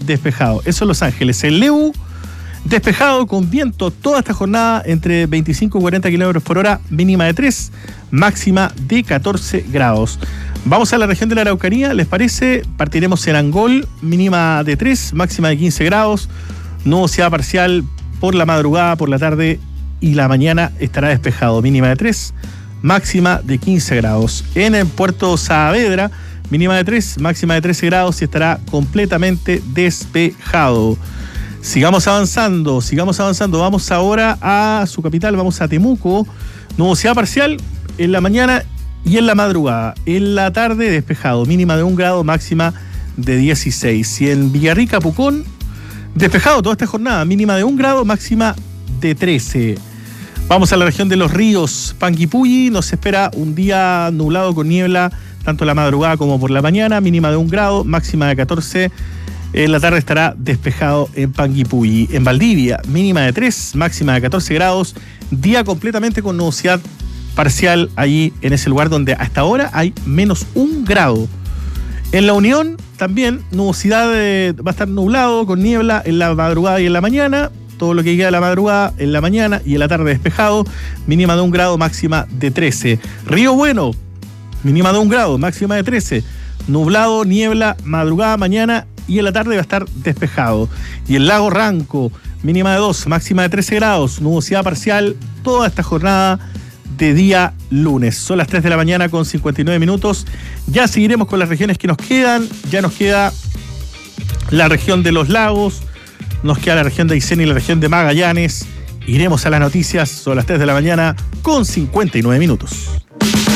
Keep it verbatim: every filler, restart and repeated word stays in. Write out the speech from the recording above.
despejado. Eso es Los Ángeles. El Leu, despejado con viento toda esta jornada entre veinticinco y cuarenta kilómetros por hora, mínima de tres, máxima de catorce grados. Vamos a la región de la Araucanía, ¿les parece? Partiremos en Angol, mínima de tres, máxima de quince grados, nubosidad parcial por la madrugada, por la tarde y la mañana estará despejado, mínima de tres, máxima de quince grados. En el puerto Saavedra, mínima de tres, máxima de trece grados y estará completamente despejado. Sigamos avanzando, sigamos avanzando. Vamos ahora a su capital, vamos a Temuco. Nubosidad parcial en la mañana y en la madrugada. En la tarde despejado, mínima de un grado, máxima de dieciséis. Y en Villarrica, Pucón, despejado toda esta jornada, mínima de un grado, máxima de trece. Vamos a la región de Los Ríos, Panguipulli. Nos espera un día nublado con niebla, tanto en la madrugada como por la mañana, mínima de un grado, máxima de catorce. En la tarde estará despejado en Panguipulli. En Valdivia, mínima de tres, máxima de catorce grados. Día completamente con nubosidad parcial allí en ese lugar donde hasta ahora hay menos un grado. En La Unión también nubosidad, de, va a estar nublado con niebla en la madrugada y en la mañana. Todo lo que queda de la madrugada en la mañana y en la tarde despejado. Mínima de un grado, máxima de trece. Río Bueno, mínima de un grado, máxima de trece. Nublado, niebla, madrugada, mañana y en la tarde va a estar despejado. Y el lago Ranco, mínima de dos, máxima de trece grados, nubosidad parcial toda esta jornada de día lunes. Son las tres de la mañana con cincuenta y nueve minutos. Ya seguiremos con las regiones que nos quedan. Ya nos queda la región de los lagos, nos queda la región de Aysén y la región de Magallanes. Iremos a las noticias. Son las tres de la mañana con cincuenta y nueve minutos.